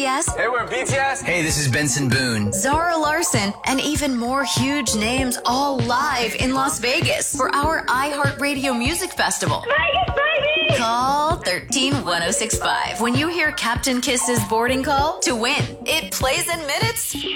BTS. Hey, we're BTS. Hey, this is Benson Boone. Zara Larson, and even more huge names all live in Las Vegas for our iHeartRadio Music Festival. Vegas, baby! Call 131065 when you hear Captain Kiss's boarding call to win. It plays in minutes.